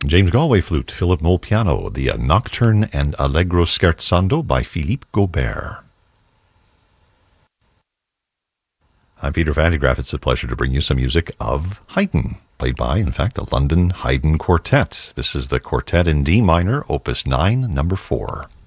James Galway flute, Philip Moll piano, the Nocturne and Allegro scherzando by Philippe Gaubert. I'm Peter Van de Graaff. It's a pleasure to bring you some music of Haydn, played by, in fact, the London Haydn Quartet. This is the Quartet in D minor, Opus 9, number 4.